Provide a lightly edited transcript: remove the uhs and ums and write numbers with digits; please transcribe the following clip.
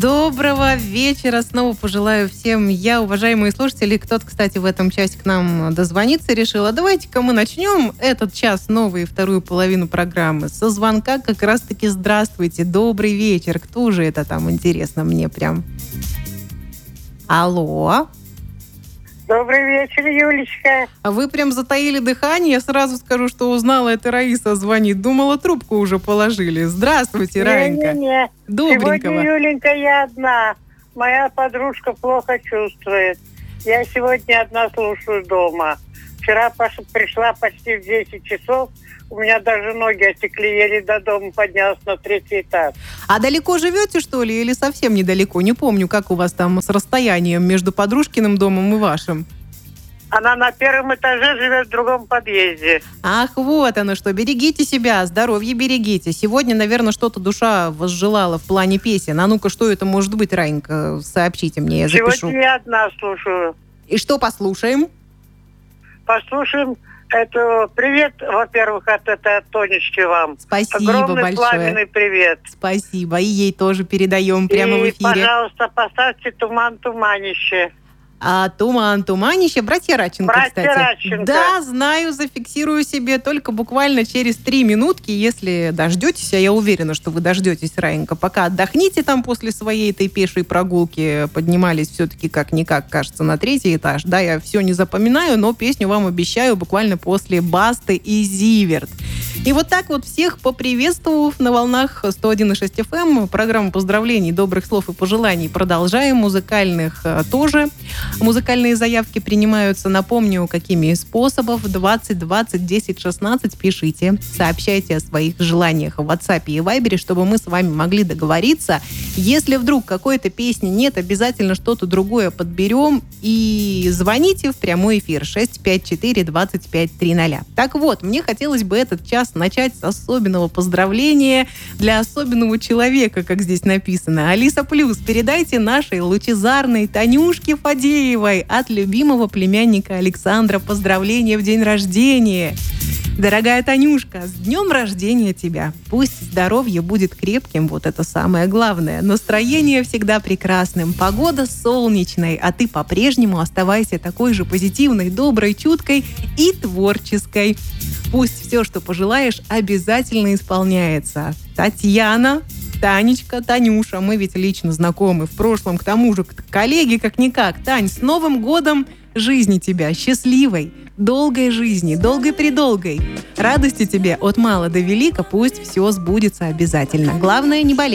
Доброго вечера снова пожелаю всем я, уважаемые слушатели. Кто-то, кстати, в этом часе к нам дозвониться решил. А давайте-ка мы начнем этот час, новую вторую половину программы, со звонка как раз-таки «Здравствуйте, добрый вечер». Кто же это там, интересно мне прям? Алло. Добрый вечер, Юлечка. А вы прям затаили дыхание. Я сразу скажу, что узнала, это Раиса звонит. Думала, трубку уже положили. Здравствуйте, Раинька. Не-не-не. Добренького. Сегодня, Юленька, я одна. Моя подружка плохо чувствует. Я сегодня одна слушаю дома. Вчера пришла почти в 10 часов. У меня даже ноги отекли, еле до дома поднялась на 3-й этаж. А далеко живете, что ли, или совсем недалеко? Не помню, как у вас там с расстоянием между подружкиным домом и вашим. Она на 1-м этаже живет в другом подъезде. Ах, вот оно что. Берегите себя, здоровье берегите. Сегодня, наверное, что-то душа возжелала в плане песен. А ну-ка, что это может быть, Раинька? Сообщите мне, я запишу. Сегодня я одна слушаю. И что послушаем? Послушаем это привет, во-первых, от Тонечки вам. Спасибо огромный большое. Пламенный привет. Спасибо. И ей тоже передаем прямо в эфире. Пожалуйста, поставьте «Туман, туманище». А «Туман, туманище» братья Радченко, кстати. Радченко. Да, знаю, зафиксирую себе только буквально через 3 минутки, если дождетесь, а я уверена, что вы дождетесь, Раинька. Пока отдохните там после своей этой пешей прогулки, поднимались все-таки как-никак, кажется, на 3-й этаж. Да, я все не запоминаю, но песню вам обещаю буквально после «Басты» и «Зиверт». И вот так вот всех поприветствовав на волнах 101,6 FM, программу поздравлений, добрых слов и пожеланий продолжаем, музыкальных тоже. Музыкальные заявки принимаются, напомню, какими из способов. 20 20 10 16 пишите, сообщайте о своих желаниях в WhatsApp и Viber, чтобы мы с вами могли договориться. Если вдруг какой-то песни нет, обязательно что-то другое подберем и звоните в прямой эфир 654 25 300. Так вот, мне хотелось бы этот час начать с особенного поздравления для особенного человека, как здесь написано. Алиса Плюс, передайте нашей лучезарной Танюшке Фадеевой от любимого племянника Александра поздравления в день рождения. Дорогая Танюшка, с днем рождения тебя! Пусть здоровье будет крепким, вот это самое главное. Настроение всегда прекрасным, погода солнечной, а ты по-прежнему оставайся такой же позитивной, доброй, чуткой и творческой. Пусть все, что пожелаешь, обязательно исполняется. Татьяна, Танечка, Танюша, мы ведь лично знакомы в прошлом, к тому же коллеги как-никак. Тань, с Новым годом жизни тебя, счастливой, долгой жизни, долгой-предолгой. Радости тебе от мала до велика, пусть все сбудется обязательно. Главное, не болеть.